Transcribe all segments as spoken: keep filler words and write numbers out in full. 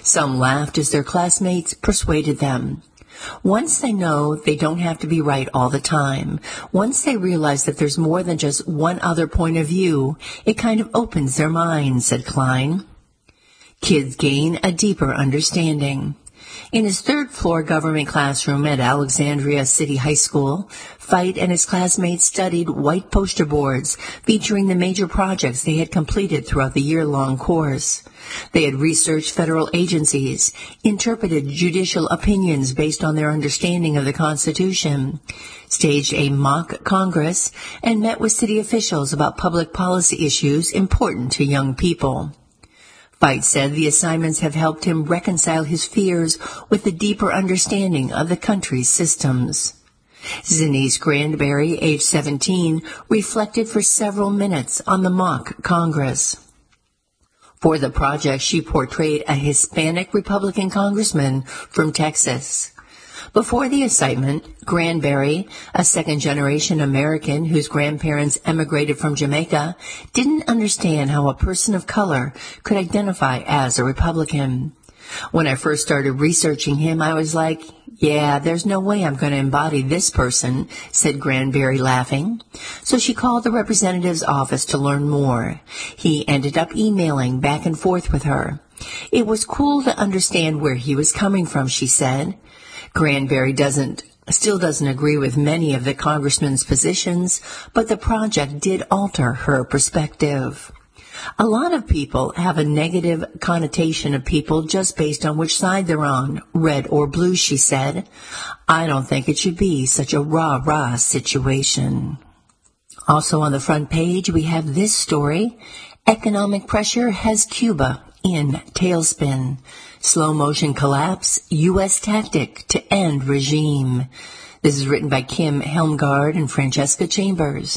Some laughed as their classmates persuaded them. Once they know they don't have to be right all the time, once they realize that there's more than just one other point of view, it kind of opens their minds, said Klein. Kids gain a deeper understanding. In his third-floor government classroom at Alexandria City High School, Feit and his classmates studied white poster boards featuring the major projects they had completed throughout the year-long course. They had researched federal agencies, interpreted judicial opinions based on their understanding of the Constitution, staged a mock Congress, and met with city officials about public policy issues important to young people. Feit said the assignments have helped him reconcile his fears with a deeper understanding of the country's systems. Zinnies Granberry, age seventeen, reflected for several minutes on the mock Congress. For the project, she portrayed a Hispanic Republican congressman from Texas. Before the assignment, Granberry, a second-generation American whose grandparents emigrated from Jamaica, didn't understand how a person of color could identify as a Republican. When I first started researching him, I was like, yeah, there's no way I'm going to embody this person, said Granberry, laughing. So she called the representative's office to learn more. He ended up emailing back and forth with her. It was cool to understand where he was coming from, she said. Granberry doesn't, still doesn't agree with many of the congressman's positions, but the project did alter her perspective. A lot of people have a negative connotation of people just based on which side they're on, red or blue, she said. I don't think it should be such a rah-rah situation. Also on the front page, we have this story. Economic pressure has Cuba in tailspin. Slow motion collapse, U S tactic to end regime. This is written by Kim Helmgard and Francesca Chambers.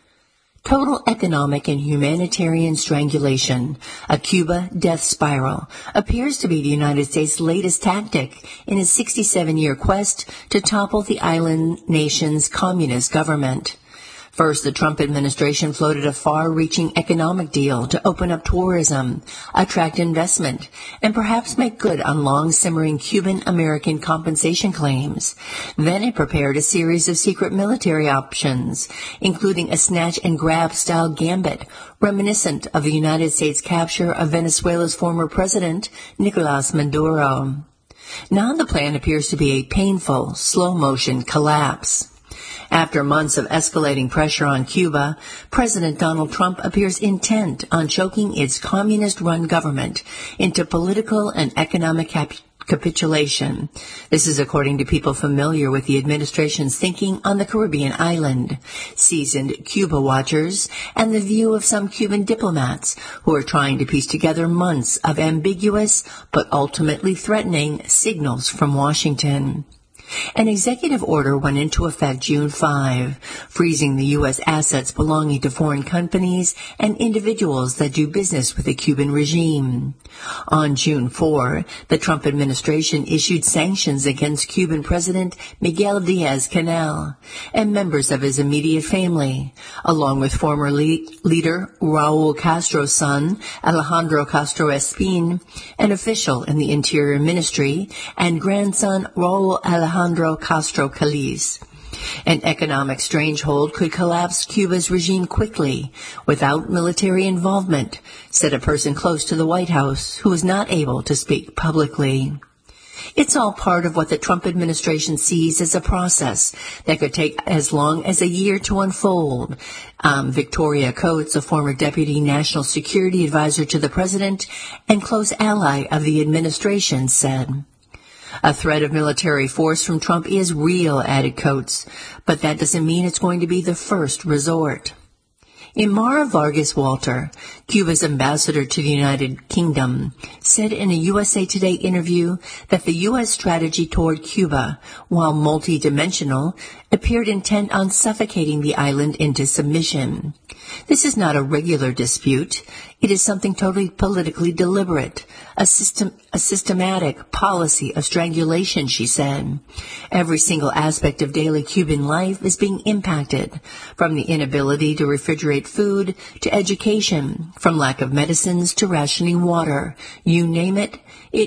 Total economic and humanitarian strangulation, a Cuba death spiral, appears to be the United States' latest tactic in its sixty-seven-year quest to topple the island nation's communist government. First, the Trump administration floated a far-reaching economic deal to open up tourism, attract investment, and perhaps make good on long-simmering Cuban-American compensation claims. Then it prepared a series of secret military options, including a snatch-and-grab-style gambit reminiscent of the United States' capture of Venezuela's former president, Nicolas Maduro. Now the plan appears to be a painful, slow-motion collapse. After months of escalating pressure on Cuba, President Donald Trump appears intent on choking its communist-run government into political and economic cap- capitulation. This is according to people familiar with the administration's thinking on the Caribbean island, seasoned Cuba watchers, and the view of some Cuban diplomats who are trying to piece together months of ambiguous but ultimately threatening signals from Washington. An executive order went into effect June fifth, freezing the U S assets belonging to foreign companies and individuals that do business with the Cuban regime. On June fourth, the Trump administration issued sanctions against Cuban President Miguel Diaz-Canel and members of his immediate family, along with former le- leader Raul Castro's son, Alejandro Castro Espin, an official in the Interior Ministry, and grandson Raul Alejandro Alejandro Castro Calles. An economic strangehold could collapse Cuba's regime quickly, without military involvement, said a person close to the White House who was not able to speak publicly. It's all part of what the Trump administration sees as a process that could take as long as a year to unfold. Um, Victoria Coates, a former deputy national security advisor to the president and close ally of the administration, said. A threat of military force from Trump is real, added Coates, but that doesn't mean it's going to be the first resort. Imara Vargas Walter, Cuba's ambassador to the United Kingdom, said in a U S A Today interview that the U S strategy toward Cuba, while multidimensional, appeared intent on suffocating the island into submission. This is not a regular dispute. It is something totally politically deliberate, a system, a systematic policy of strangulation, she said. Every single aspect of daily Cuban life is being impacted, from the inability to refrigerate food to education, from lack of medicines to rationing water. You name it, it